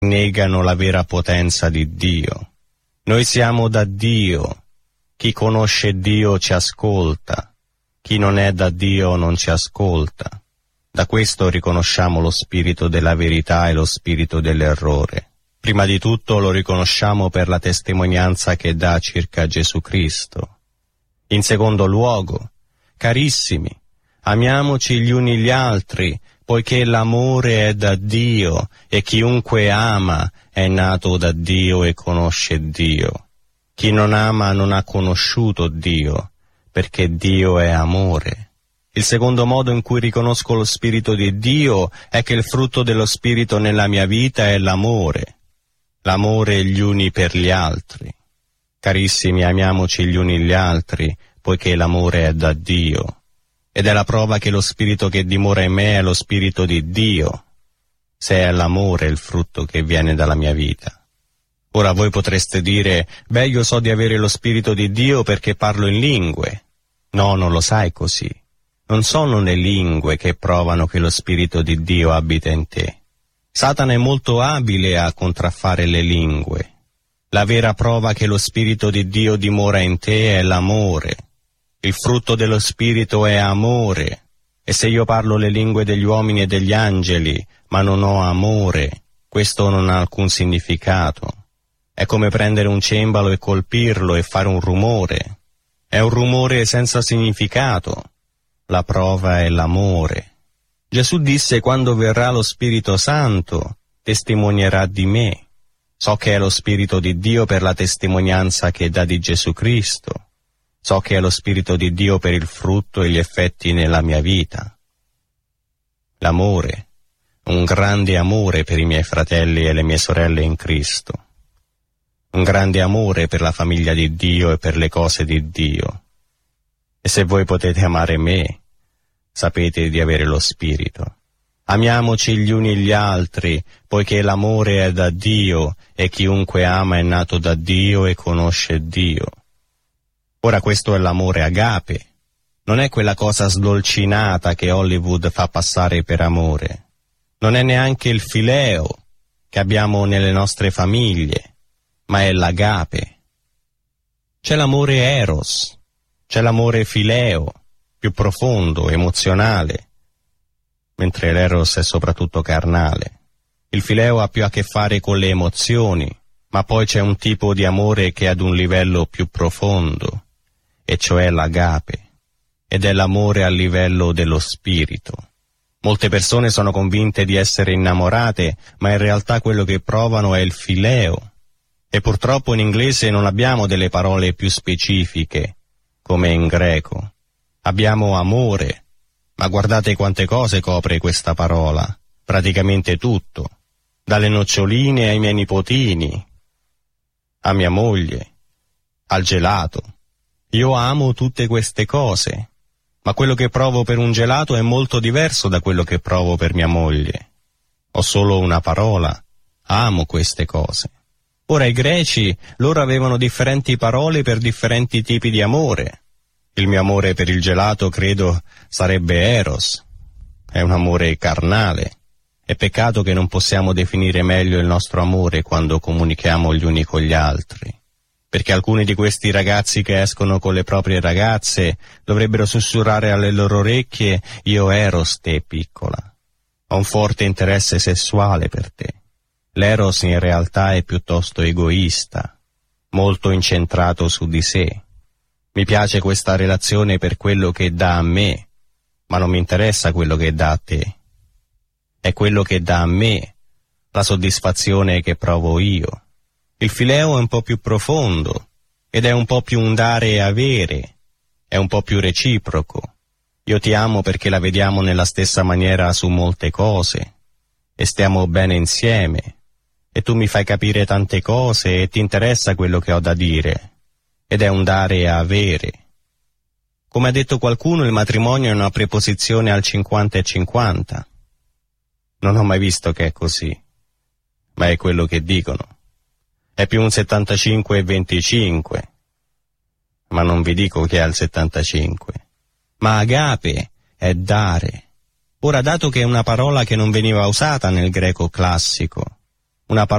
negano la vera potenza di Dio. Noi siamo da Dio. Chi conosce Dio ci ascolta. Chi non è da Dio non ci ascolta. Da questo riconosciamo lo spirito della verità e lo spirito dell'errore. Prima di tutto lo riconosciamo per la testimonianza che dà circa Gesù Cristo. In secondo luogo, carissimi, amiamoci gli uni gli altri, poiché l'amore è da Dio e chiunque ama è nato da Dio e conosce Dio. Chi non ama non ha conosciuto Dio, perché Dio è amore. Il secondo modo in cui riconosco lo Spirito di Dio è che il frutto dello Spirito nella mia vita è l'amore. L'amore gli uni per gli altri. Carissimi, amiamoci gli uni gli altri, poiché l'amore è da Dio. Ed è la prova che lo Spirito che dimora in me è lo Spirito di Dio, se è l'amore il frutto che viene dalla mia vita. Ora voi potreste dire, beh, io so di avere lo Spirito di Dio perché parlo in lingue. No, non lo sai così. Non sono le lingue che provano che lo Spirito di Dio abita in te. Satana è molto abile a contraffare le lingue. La vera prova che lo Spirito di Dio dimora in te è l'amore. Il frutto dello Spirito è amore. E se io parlo le lingue degli uomini e degli angeli, ma non ho amore, questo non ha alcun significato. È come prendere un cembalo e colpirlo e fare un rumore. È un rumore senza significato. La prova è l'amore. Gesù disse: quando verrà lo Spirito Santo, testimonierà di me. So che è lo Spirito di Dio per la testimonianza che dà di Gesù Cristo. So che è lo Spirito di Dio per il frutto e gli effetti nella mia vita. L'amore, un grande amore per i miei fratelli e le mie sorelle in Cristo. Un grande amore per la famiglia di Dio e per le cose di Dio. E se voi potete amare me, sapete di avere lo Spirito. Amiamoci gli uni gli altri, poiché l'amore è da Dio e chiunque ama è nato da Dio e conosce Dio. Ora questo è l'amore agape, non è quella cosa sdolcinata che Hollywood fa passare per amore. Non è neanche il fileo che abbiamo nelle nostre famiglie, ma è l'agape. C'è l'amore eros, c'è l'amore fileo, più profondo, emozionale, mentre l'eros è soprattutto carnale. Il fileo ha più a che fare con le emozioni, ma poi c'è un tipo di amore che è ad un livello più profondo, e cioè l'agape, ed è l'amore a livello dello spirito. Molte persone sono convinte di essere innamorate, ma in realtà quello che provano è il fileo, e purtroppo in inglese non abbiamo delle parole più specifiche, come in greco. Abbiamo amore, ma guardate quante cose copre questa parola, praticamente tutto, dalle noccioline ai miei nipotini, a mia moglie, al gelato. Io amo tutte queste cose, ma quello che provo per un gelato è molto diverso da quello che provo per mia moglie. Ho solo una parola, amo queste cose. Ora i greci, loro avevano differenti parole per differenti tipi di amore. Il mio amore per il gelato, credo, sarebbe eros. È un amore carnale. È peccato che non possiamo definire meglio il nostro amore quando comunichiamo gli uni con gli altri. Perché alcuni di questi ragazzi che escono con le proprie ragazze dovrebbero sussurrare alle loro orecchie: io eros te, piccola. Ho un forte interesse sessuale per te. L'eros in realtà è piuttosto egoista, molto incentrato su di sé. Mi piace questa relazione per quello che dà a me, ma non mi interessa quello che dà a te. È quello che dà a me, la soddisfazione che provo io. Il fileo è un po' più profondo, ed è un po' più un dare e avere, è un po' più reciproco. Io ti amo perché la vediamo nella stessa maniera su molte cose, e stiamo bene insieme, e tu mi fai capire tante cose e ti interessa quello che ho da dire, ed è un dare e avere. Come ha detto qualcuno, il matrimonio è una preposizione al 50 e 50. Non ho mai visto che è così, ma è quello che dicono. È più un 75 e 25, ma non vi dico che è al 75. Ma agape è dare. Ora, dato che è una parola che non veniva usata nel greco classico, una